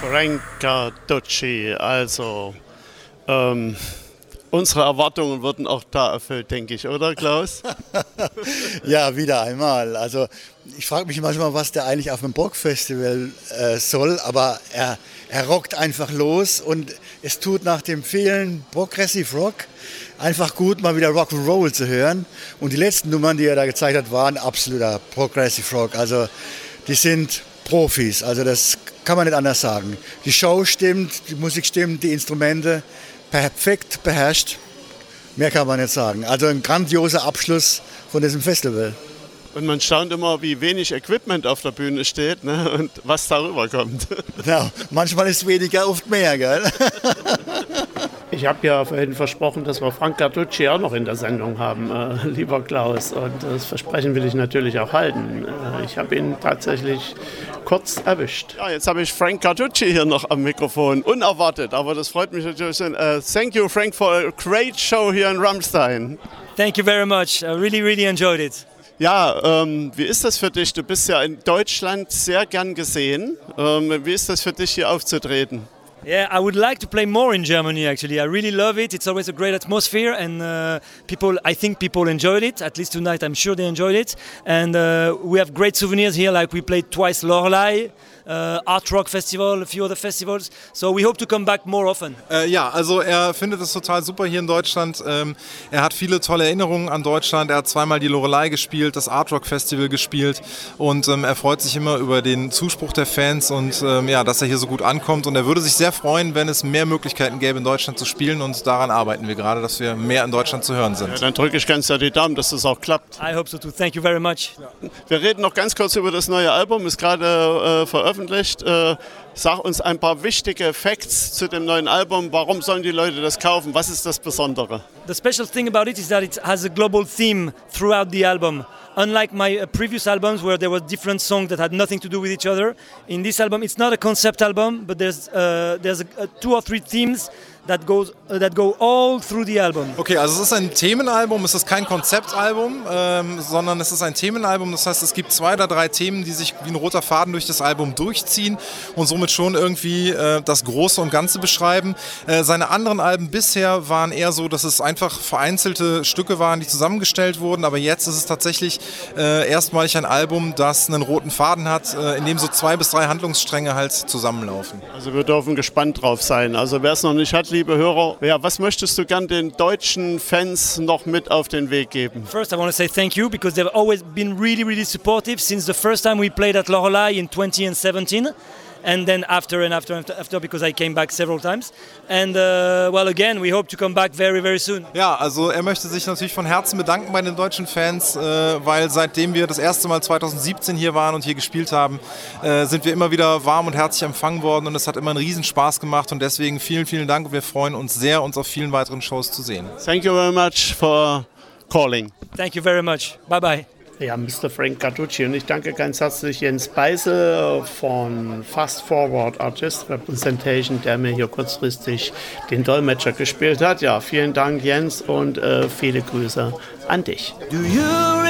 Frank Carducci, also unsere Erwartungen wurden auch da erfüllt, denke ich, oder Klaus? Ja, wieder einmal. Also ich frage mich manchmal, was der eigentlich auf einem Rockfestival soll, aber er rockt einfach los und es tut nach dem vielen Progressive Rock einfach gut, mal wieder Rock'n'Roll zu hören. Und die letzten Nummern, die er da gezeigt hat, waren absoluter Progressive Rock. Also die sind Profis, also das kann man nicht anders sagen. Die Show stimmt, die Musik stimmt, die Instrumente perfekt beherrscht. Mehr kann man nicht sagen. Also ein grandioser Abschluss von diesem Festival. Und man staunt immer, wie wenig Equipment auf der Bühne steht, ne, und was darüber kommt. Ja, manchmal ist weniger, oft mehr, gell? Ich habe ja vorhin versprochen, dass wir Frank Carducci auch noch in der Sendung haben, lieber Klaus. Und das Versprechen will ich natürlich auch halten. Ich habe ihn tatsächlich kurz erwischt. Ja, jetzt habe ich Frank Carducci hier noch am Mikrofon. Unerwartet, aber das freut mich natürlich. Thank you, Frank, for a great show here in Rammstein. Thank you very much. I really enjoyed it. Ja, wie ist das für dich? Du bist ja in Deutschland sehr gern gesehen. Wie ist das für dich, hier aufzutreten? Yeah, I would like to play more in Germany actually. I really love it. It's always a great atmosphere and I think people enjoyed it. At least tonight I'm sure they enjoyed it. And we have great souvenirs here, like we played twice Loreley, Art Rock Festival, a few other festivals. So we hope to come back more often. Ja, also er findet es total super hier in Deutschland. Er hat viele tolle Erinnerungen an Deutschland. Er hat zweimal die Loreley gespielt, das Art Rock Festival gespielt und er freut sich immer über den Zuspruch der Fans und ja, dass er hier so gut ankommt. Und er würde sich sehr freuen, wenn es mehr Möglichkeiten gäbe, in Deutschland zu spielen und daran arbeiten wir gerade, dass wir mehr in Deutschland zu hören sind. Ja, dann drücke ich ganz sehr die Daumen, dass das auch klappt. I hope so too. Thank you very much. Wir reden noch ganz kurz über das neue Album, ist gerade veröffentlicht. Sag uns ein paar wichtige Facts zu dem neuen Album. Warum sollen die Leute das kaufen? Was ist das Besondere? The special thing about it is that it has a global theme throughout the album. Unlike my previous albums where there were different songs that had nothing to do with each other, in this album it's not a concept album, but there's two or three themes that go all through the album. Okay, also es ist ein Themenalbum, es ist kein Konzeptalbum, sondern es ist ein Themenalbum. Das heißt, es gibt 2 oder 3 Themen, die sich wie ein roter Faden durch das Album durchziehen und somit schon irgendwie das Große und Ganze beschreiben. Seine anderen Alben bisher waren eher so, dass es einfach vereinzelte Stücke waren, die zusammengestellt wurden, aber jetzt ist es tatsächlich erstmalig ein Album, das einen roten Faden hat, in dem so 2 bis 3 Handlungsstränge halt zusammenlaufen. Also wir dürfen gespannt drauf sein. Also wer es noch nicht hat, liebe Hörer, ja, was möchtest du gern den deutschen Fans noch mit auf den Weg geben? First, I want to say thank you because they've always been really supportive since the first time we played at Loreley in 2017. And then after because I came back several times. And well, again, we hope to come back very soon. Ja, also er möchte sich natürlich von Herzen bedanken bei den deutschen Fans, weil seitdem wir das erste Mal 2017 hier waren und hier gespielt haben, sind wir immer wieder warm und herzlich empfangen worden und es hat immer einen riesen Spaß gemacht und deswegen vielen Dank und wir freuen uns sehr, uns auf vielen weiteren Shows zu sehen. Thank you very much for calling. Thank you very much. Bye. Ja, Mr. Frank Carducci und ich danke ganz herzlich Jens Beisel von Fast Forward Artist Representation, der mir hier kurzfristig den Dolmetscher gespielt hat. Ja, vielen Dank Jens und viele Grüße an dich.